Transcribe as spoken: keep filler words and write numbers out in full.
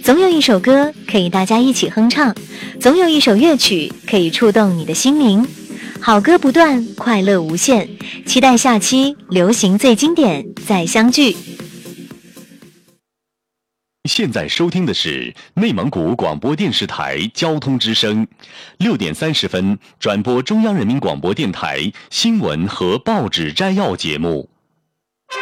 总有一首歌可以大家一起哼唱，总有一首乐曲可以触动你的心灵。好歌不断，快乐无限，期待下期流行最经典再相聚。 现在收听的是内蒙古广播电视台交通之声，六点三十分转播中央人民广播电台新闻和报纸摘要节目。